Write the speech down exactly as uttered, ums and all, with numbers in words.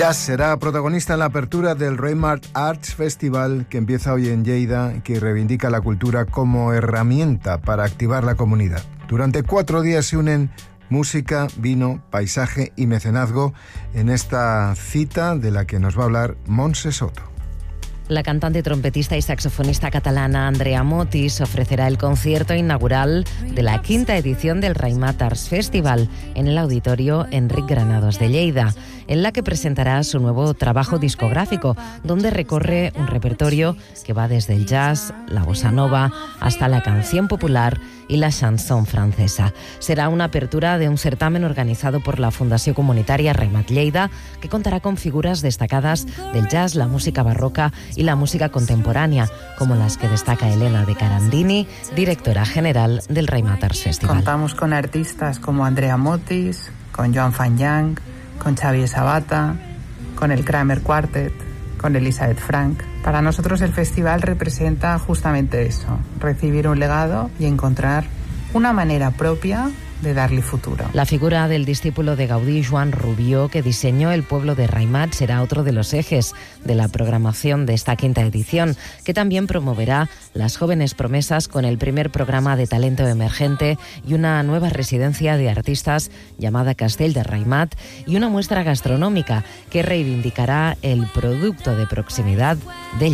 jazz será protagonista en la apertura del Raymart Arts Festival, que empieza hoy en Lleida y que reivindica la cultura como herramienta para activar la comunidad. Durante cuatro días se unen música, vino, paisaje y mecenazgo en esta cita de la que nos va a hablar Montse Soto. La cantante, trompetista y saxofonista catalana Andrea Motis ofrecerá el concierto inaugural de la quinta edición del Raymart Arts Festival en el Auditorio Enric Granados de Lleida, en la que presentará su nuevo trabajo discográfico, donde recorre un repertorio que va desde el jazz, la bossa nova, hasta la canción popular y la chanson francesa. Será una apertura de un certamen organizado por la Fundació Comunitària Raymart Lleida, que contará con figuras destacadas del jazz, la música barroca y la música contemporánea, como las que destaca Elena de Carandini, directora general del Raymart Arts Festival. Contamos con artistas como Andrea Motis, con Joan Fanyang, con Xavier Sabata, con el Kramer Quartet, con Elisabeth Frank. Para nosotros el festival representa justamente eso, recibir un legado y encontrar una manera propia de darle futuro. La figura del discípulo de Gaudí, Joan Rubió, que diseñó el pueblo de Raymart, será otro de los ejes de la programación de esta quinta edición, que también promoverá las jóvenes promesas con el primer programa de talento emergente y una nueva residencia de artistas llamada Castell de Raymart, y una muestra gastronómica que reivindicará el producto de proximidad de